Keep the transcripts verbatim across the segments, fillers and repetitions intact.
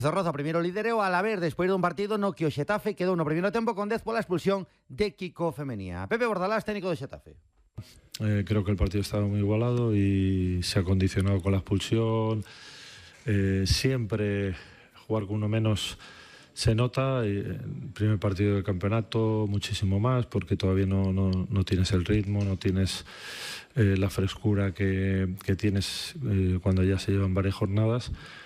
Zorroza primeiro liderou, a la vez despois dun partido no que o Xetafe quedou no primeiro tempo con dez pola expulsión de Kiko Femenía. Pepe Bordalás, técnico do Xetafe. Eh, creo que el partido estaba muy igualado y se ha condicionado con la expulsión. Eh, siempre jugar con uno menos se nota. El primer partido del campeonato muchísimo más, porque todavía no, no, no tienes el ritmo, no tienes eh, la frescura que, que tienes eh, cuando ya se llevan varias jornadas.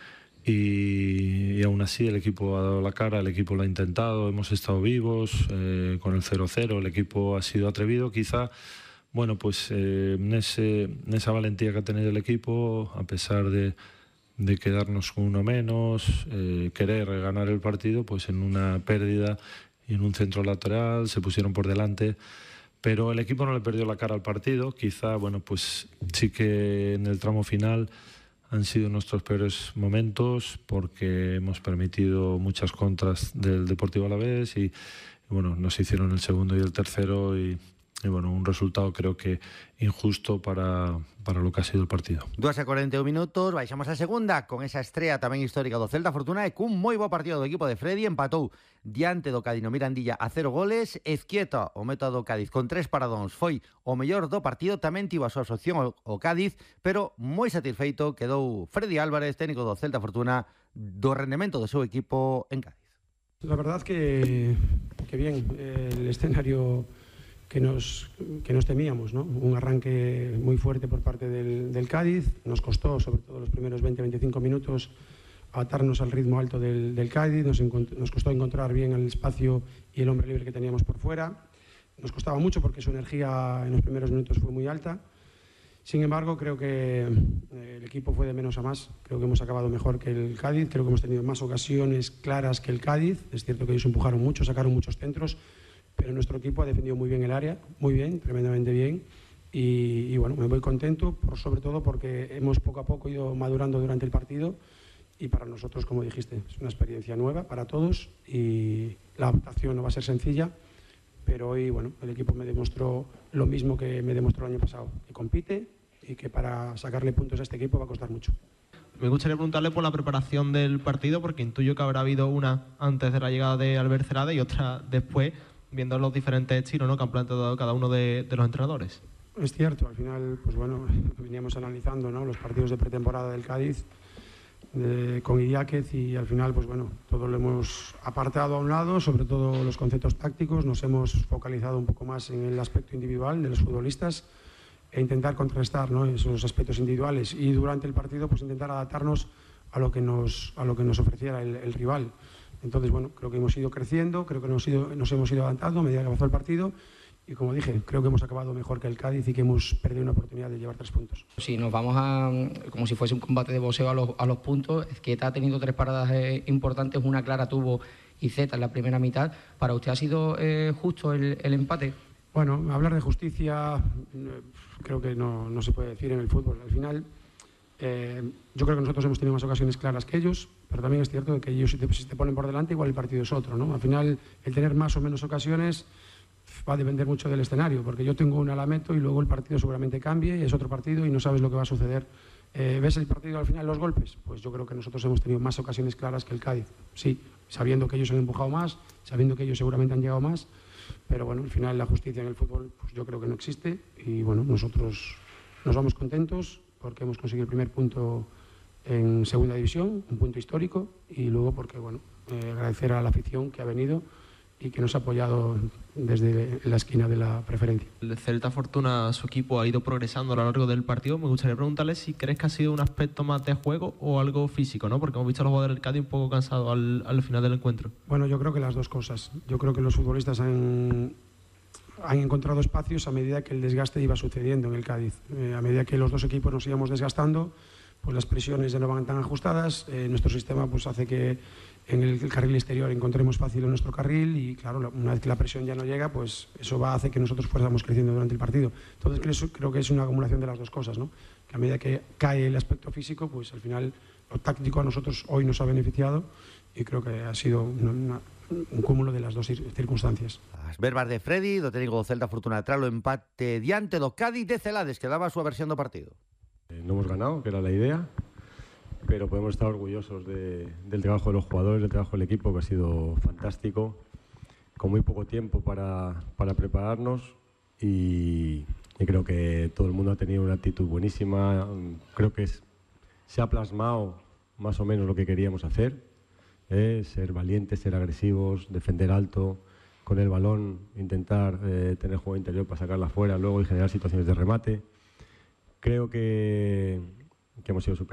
Y, y aún así el equipo ha dado la cara, el equipo lo ha intentado, hemos estado vivos eh, con el cero cero, el equipo ha sido atrevido, quizá, bueno, pues eh, en, ese, en esa valentía que ha tenido el equipo, a pesar de, de quedarnos con uno menos, eh, querer ganar el partido, pues en una pérdida y en un centro lateral se pusieron por delante, pero el equipo no le perdió la cara al partido, quizá, bueno, pues sí que en el tramo final han sido nuestros peores momentos porque hemos permitido muchas contras del Deportivo Alavés y, y bueno, nos hicieron el segundo y el tercero y, y bueno, un resultado creo que injusto para, para lo que ha sido el partido. dúas e cuarenta e un minutos, baixamos a segunda con esa estrea tamén histórica do Celta Fortuna e cun moi bo partido do equipo de Freddy, empatou diante do Cádiz no Mirandilla a cero goles. Ezquieto, o método do Cádiz con tres paradóns, foi o mellor do partido, tamén tivo a súa opción o, o Cádiz, pero moi satisfeito quedou Freddy Álvarez, técnico do Celta Fortuna, do rendemento do seu equipo en Cádiz. La verdad que, que bien, el escenario que nos, que nos temíamos, ¿no? Un arranque muy fuerte por parte del, del Cádiz, nos costó sobre todo los primeros veinte a veinticinco minutos adaptarnos al ritmo alto del, del Cádiz, nos, nos costó encontrar bien el espacio y el hombre libre que teníamos por fuera, nos costaba mucho porque su energía en los primeros minutos fue muy alta. Sin embargo, creo que el equipo fue de menos a más, creo que hemos acabado mejor que el Cádiz, creo que hemos tenido más ocasiones claras que el Cádiz, es cierto que ellos empujaron mucho, sacaron muchos centros, pero nuestro equipo ha defendido muy bien el área, muy bien, tremendamente bien, y, y bueno, me voy contento, por, sobre todo porque hemos poco a poco ido madurando durante el partido, y para nosotros, como dijiste, es una experiencia nueva para todos, y la adaptación no va a ser sencilla, pero hoy, bueno, el equipo me demostró lo mismo que me demostró el año pasado, que compite y que para sacarle puntos a este equipo va a costar mucho. Me gustaría preguntarle por la preparación del partido, porque intuyo que habrá habido una antes de la llegada de Albert Cerrada y otra después, viendo los diferentes estilos, ¿no?, que han planteado cada uno de, de los entrenadores. Es cierto, al final, pues bueno, veníamos analizando, ¿no?, los partidos de pretemporada del Cádiz de, con Idiáquez, y al final, pues bueno, todo lo hemos apartado a un lado, sobre todo los conceptos tácticos, nos hemos focalizado un poco más en el aspecto individual de los futbolistas e intentar contrastar, ¿no?, esos aspectos individuales, y durante el partido pues intentar adaptarnos a lo que nos, a lo que nos ofreciera el, el rival. Entonces, bueno, creo que hemos ido creciendo, creo que nos, ido, nos hemos ido adaptando a medida que avanzó el partido, y como dije, creo que hemos acabado mejor que el Cádiz y que hemos perdido una oportunidad de llevar tres puntos. Si nos vamos a, como si fuese un combate de boxeo a los, a los puntos, Ezquieto ha tenido tres paradas eh, importantes, una clara tuvo y Zeta en la primera mitad. ¿Para usted ha sido eh, justo el, el empate? Bueno, hablar de justicia creo que no, no se puede decir en el fútbol. Al final, eh, yo creo que nosotros hemos tenido más ocasiones claras que ellos, pero también es cierto que ellos si te, si te ponen por delante, igual el partido es otro, ¿no? Al final, el tener más o menos ocasiones va a depender mucho del escenario, porque yo tengo un alameto y luego el partido seguramente cambie y es otro partido y no sabes lo que va a suceder. Eh, ¿Ves el partido al final, los golpes? Pues yo creo que nosotros hemos tenido más ocasiones claras que el Cádiz, sí, sabiendo que ellos han empujado más, sabiendo que ellos seguramente han llegado más, pero bueno, al final la justicia en el fútbol pues yo creo que no existe, y bueno, nosotros nos vamos contentos porque hemos conseguido el primer punto en segunda división, un punto histórico, y luego porque bueno, eh, agradecer a la afición que ha venido y que nos ha apoyado desde la esquina de la preferencia. El Celta Fortuna, su equipo, ha ido progresando a lo largo del partido. Me gustaría preguntarle si crees que ha sido un aspecto más de juego o algo físico, ¿no? Porque hemos visto a los jugadores del Cádiz un poco cansados al, al final del encuentro. Bueno, yo creo que las dos cosas. Yo creo que los futbolistas han, han encontrado espacios a medida que el desgaste iba sucediendo en el Cádiz. Eh, a medida que los dos equipos nos íbamos desgastando, pues las presiones ya no van tan ajustadas. Eh, nuestro sistema pues hace que en el, el carril exterior encontremos fácil en nuestro carril, y claro, una vez que la presión ya no llega, pues eso va a hacer que nosotros fuéramos creciendo durante el partido. Entonces creo, creo que es una acumulación de las dos cosas, ¿no? Que a medida que cae el aspecto físico, pues al final lo táctico a nosotros hoy nos ha beneficiado, y creo que ha sido una, una, un cúmulo de las dos circunstancias. As verbas de Freddy, do técnico do Celta Fortuna tras o empate diante do Cádiz de Celades, que daba a súa versión do partido. Eh, no hemos ganado, que era la idea. pero podemos estar orgullosos de, del trabajo de los jugadores, del trabajo del equipo, que ha sido fantástico, con muy poco tiempo para, para prepararnos y, y creo que todo el mundo ha tenido una actitud buenísima. Creo que es, se ha plasmado más o menos lo que queríamos hacer, ¿eh? Ser valientes, ser agresivos, defender alto, con el balón intentar eh, tener juego interior para sacarla fuera luego y generar situaciones de remate. Creo que, que hemos sido superiores.